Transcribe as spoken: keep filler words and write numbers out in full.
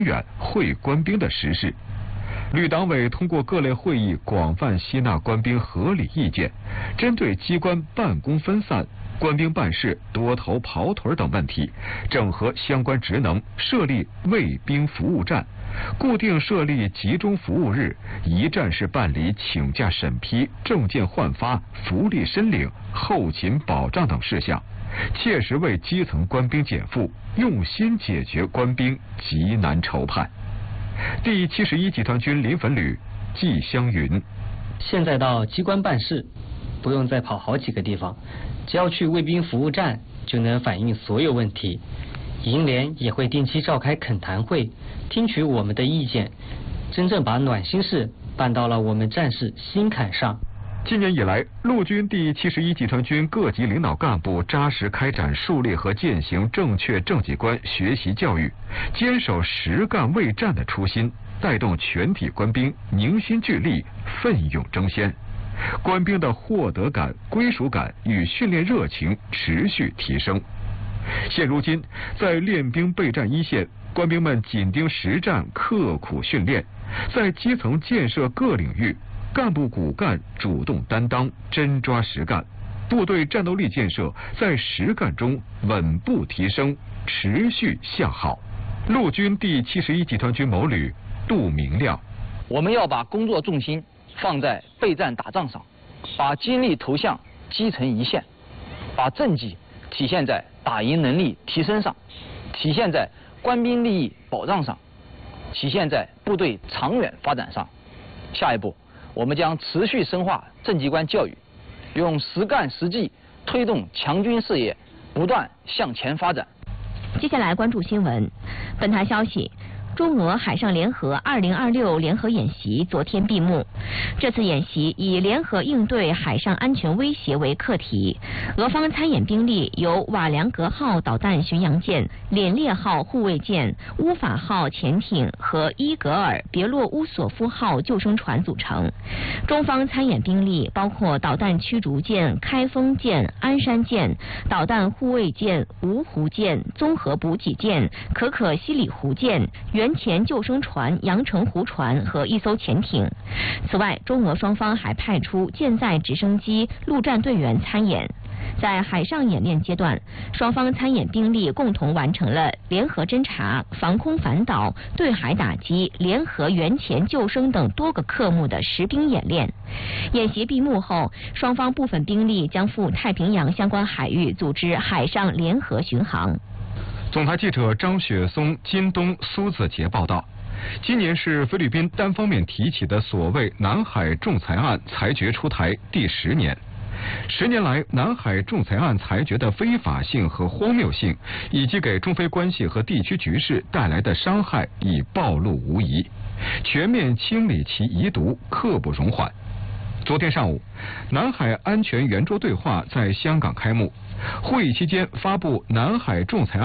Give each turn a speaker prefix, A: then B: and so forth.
A: 远会官兵的实事。旅党委通过各类会议广泛吸纳官兵合理意见，针对机关办公分散、官兵办事多头跑腿等问题，整合相关职能，设立卫兵服务站，固定设立集中服务日，一站式办理请假审批、证件换发、福利申领、后勤保障等事项，切实为基层官兵减负，用心解决官兵急难愁盼。第七十一集团军临汾旅季湘云：
B: 现在到机关办事，不用再跑好几个地方，只要去卫兵服务站就能反映所有问题。营联也会定期召开恳谈会，听取我们的意见，真正把暖心事办到了我们战士心坎上。
A: 今年以来，陆军第七十一集团军各级领导干部扎实开展树立和践行正确政绩观学习教育，坚守实干卫战的初心，带动全体官兵凝心聚力、奋勇争先，官兵的获得感、归属感与训练热情持续提升。现如今，在练兵备战一线，官兵们紧盯实战，刻苦训练；在基层建设各领域，干部骨干主动担当，真抓实干，部队战斗力建设在实干中稳步提升，持续向好。陆军第七十一集团军某旅杜明亮：
C: 我们要把工作重心放在备战打仗上，把精力投向基层一线，把政绩体现在打赢能力提升上，体现在官兵利益保障上，体现在部队长远发展上。下一步，我们将持续深化政绩观教育，用实干实际推动强军事业不断向前发展。
D: 接下来关注新闻。本台消息，中俄海上联合二零二六联合演习昨天闭幕。这次演习以联合应对海上安全威胁为课题，俄方参演兵力由瓦良格号导弹巡洋舰、凛冽号护卫舰、乌法号潜艇和伊格尔别洛乌索夫号救生船组成。中方参演兵力包括导弹驱逐舰开封舰、鞍山舰、导弹护卫舰芜湖舰、综合补给舰可可西里湖舰、原潜救生船阳澄湖船和一艘潜艇。此外，中俄双方还派出舰载直升机、陆战队员参演。在海上演练阶段，双方参演兵力共同完成了联合侦察、防空反导、对海打击、联合援潜救生等多个科目的实兵演练。演习闭幕后，双方部分兵力将赴太平洋相关海域组织海上联合巡航。
A: 总台记者张雪松、金东、苏子杰报道。今年是菲律宾单方面提起的所谓南海仲裁案裁决出台第十年。十年来，南海仲裁案裁决的非法性和荒谬性，以及给中菲关系和地区局势带来的伤害已暴露无遗，全面清理其遗毒，刻不容缓。昨天上午，南海安全圆桌对话在香港开幕，会议期间发布南海仲裁案